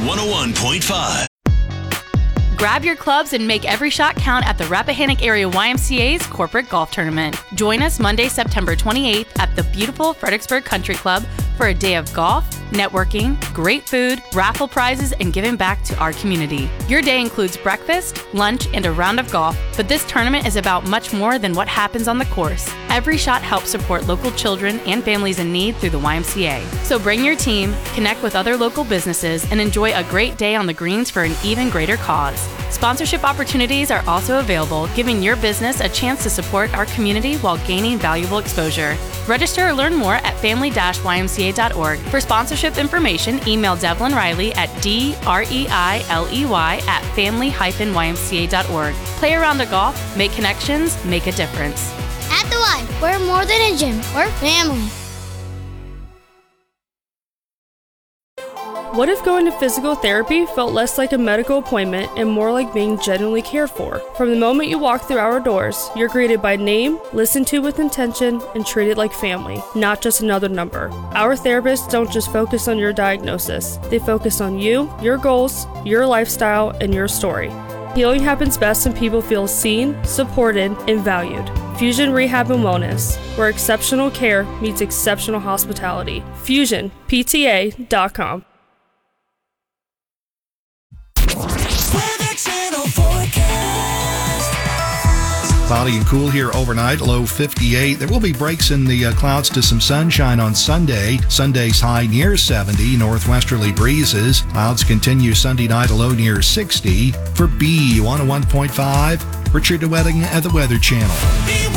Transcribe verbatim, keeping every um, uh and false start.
one oh one point five. Grab your clubs and make every shot count at the Rappahannock Area Y M C A's Corporate Golf Tournament. Join us Monday, September twenty-eighth at the beautiful Fredericksburg Country Club for a day of golf, networking, great food, raffle prizes, and giving back to our community. Your day includes breakfast, lunch, and a round of golf, but this tournament is about much more than what happens on the course. Every shot helps support local children and families in need through the Y M C A. So bring your team, connect with other local businesses, and enjoy a great day on the greens for an even greater cause. Sponsorship opportunities are also available, giving your business a chance to support our community while gaining valuable exposure. Register or learn more at family dash y m c a dot org. For sponsorship information, email Devlin Riley at d r e i l e y at family dash y m c a dot org. Play around the golf, make connections, make a difference. At the Y, we're more than a gym, we're family. What if going to physical therapy felt less like a medical appointment and more like being genuinely cared for? From the moment you walk through our doors, you're greeted by name, listened to with intention, and treated like family, not just another number. Our therapists don't just focus on your diagnosis. They focus on you, your goals, your lifestyle, and your story. Healing happens best when people feel seen, supported, and valued. Fusion Rehab and Wellness, where exceptional care meets exceptional hospitality. fusion p t a dot com. Cloudy and cool here overnight, low fifty-eight. There will be breaks in the uh, clouds to some sunshine on Sunday. Sunday's high near seventy, northwesterly breezes. Clouds continue Sunday night, a low near sixty. For B one oh one point five, Richard DeWetting at the Weather Channel.